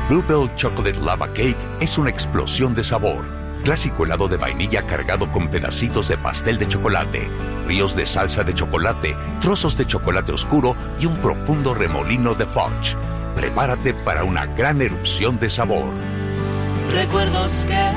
Bluebell Chocolate Lava Cake es una explosión de sabor. Clásico helado de vainilla cargado con pedacitos de pastel de chocolate, ríos de salsa de chocolate, trozos de chocolate oscuro y un profundo remolino de fudge. Prepárate para una gran erupción de sabor. Recuerdos que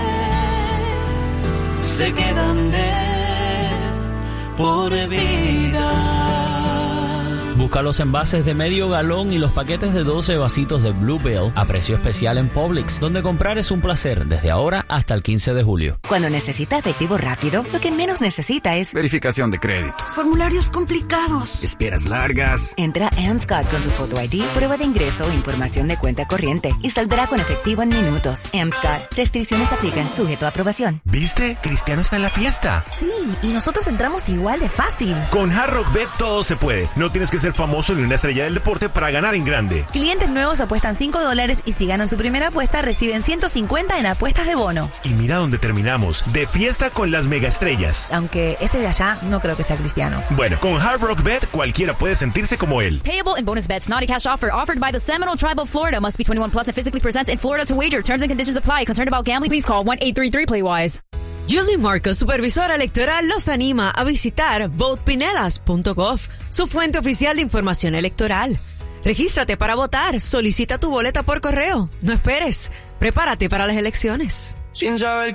se quedan de por vida. Busca los envases de medio galón y los paquetes de 12 vasitos de Bluebell a precio especial en Publix, donde comprar es un placer desde ahora hasta el 15 de julio. Cuando necesita efectivo rápido, lo que menos necesita es verificación de crédito, formularios complicados, esperas largas. Entra a Amscot con su Photo ID, prueba de ingreso o información de cuenta corriente y saldrá con efectivo en minutos. Amscot. Restricciones aplican, sujeto a aprobación. ¿Viste? Cristiano está en la fiesta. Sí, y nosotros entramos igual de fácil. Con Hard Rock Bet todo se puede. No tienes que ser famoso ni una estrella del deporte para ganar en grande. Clientes nuevos apuestan $5 y si ganan su primera apuesta reciben 150 en apuestas de bono. Y mira dónde terminamos, de fiesta con las mega estrellas. Aunque ese de allá no creo que sea cristiano. Bueno, con Hard Rock Bet cualquiera puede sentirse como él. Payable in bonus bets, not a cash offer, offered by the Seminole Tribe of Florida. Must be 21 plus and physically present in Florida to wager. Terms and conditions apply. Concerned about gambling? Please call 1-833-PLAY-WISE. Julie Marcos, supervisora electoral, los anima a visitar votepinellas.gov, su fuente oficial de información electoral. Regístrate para votar, solicita tu boleta por correo. No esperes, prepárate para las elecciones. Sin saber